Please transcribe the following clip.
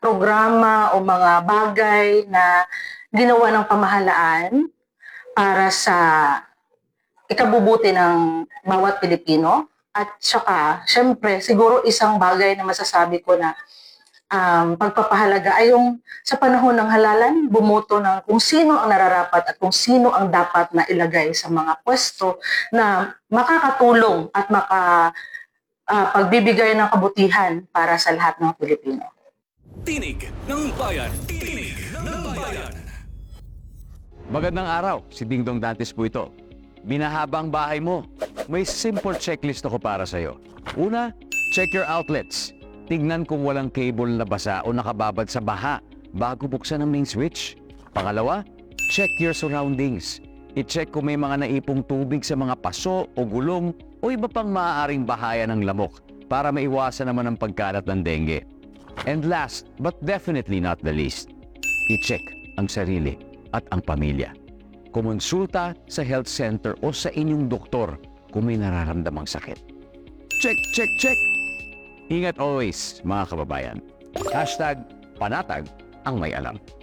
programa o mga bagay na ginawa ng pamahalaan para sa ikabubuti ng bawat Pilipino. At saka, syempre, siguro isang bagay na masasabi ko na pagpapahalaga ay yung sa panahon ng halalan, bumoto ng kung sino ang nararapat at kung sino ang dapat na ilagay sa mga pwesto na makakatulong at pagbibigay ng kabutihan para sa lahat ng Pilipino. Tinig ng Bayan. Tinig ng Bayan. Magandang araw, si Dingdong Dantes po ito. Binahaba ang bahay mo. May simple checklist ako para sa'yo. Una, check your outlets. Tignan kung walang cable na basa o nakababad sa baha bago buksan ang main switch. Pangalawa, check your surroundings. I-check kung may mga naipong tubig sa mga paso o gulong o iba pang maaaring bahaya ng lamok para maiwasan naman ang pagkalat ng dengue. And last, but definitely not the least, i-check ang sarili at ang pamilya. Kumonsulta sa health center o sa inyong doktor kung may nararamdamang sakit. Check, check, check! Ingat always, mga kababayan. #panatag ang may alam.